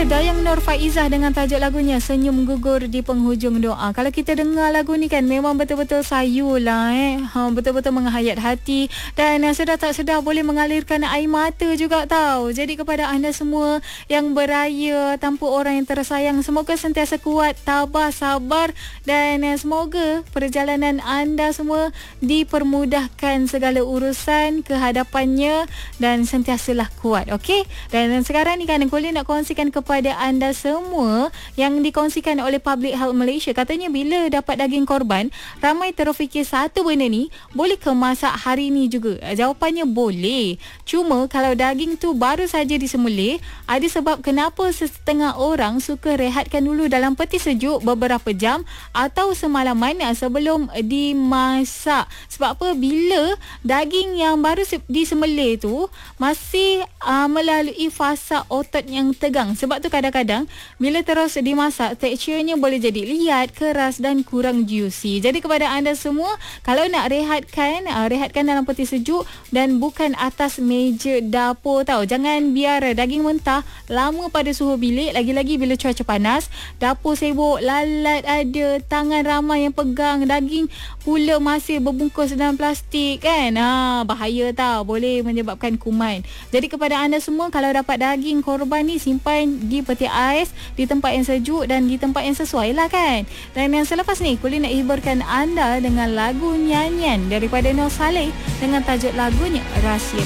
Ya, Dayang Nur Faizah dengan tajuk lagunya Senyum Gugur di Penghujung Doa. Kalau kita dengar lagu ni kan, memang betul-betul sayu lah betul-betul menghayat hati. Dan sedar tak sedar boleh mengalirkan air mata juga tahu. Jadi kepada anda semua yang beraya tanpa orang yang tersayang, semoga sentiasa kuat, tabah, sabar. Dan semoga perjalanan anda semua dipermudahkan segala urusan ke hadapannya. Dan sentiasalah kuat, okey? Dan sekarang ni kan Kulit nak kongsikan kepada anda semua yang dikongsikan oleh Public Health Malaysia. Katanya bila dapat daging korban, ramai terfikir satu benda ni boleh ke masak hari ni juga? Jawapannya boleh. Cuma kalau daging tu baru saja disembelih, ada sebab kenapa setengah orang suka rehatkan dulu dalam peti sejuk beberapa jam atau semalaman sebelum dimasak. Sebab apa? Bila daging yang baru disembelih tu masih melalui fasa otot yang tegang. Sebab tu kadang-kadang bila terus dimasak, teksturnya boleh jadi liat, keras dan kurang juicy. Jadi kepada anda semua, kalau nak rehatkan dalam peti sejuk dan bukan atas meja dapur tau. Jangan biar daging mentah lama pada suhu bilik, lagi-lagi bila cuaca panas, dapur sibuk, lalat ada, tangan ramai yang pegang, daging pula masih berbungkus dalam plastik kan. Bahaya tau, boleh menyebabkan kuman. Jadi kepada anda semua, kalau dapat daging korban ni, simpan di peti ais, di tempat yang sejuk dan di tempat yang sesuai lah kan. Dan yang selepas ni, Kulit nak hiburkan anda dengan lagu nyanyian daripada Nur Saleh dengan tajuk lagunya Rahsia.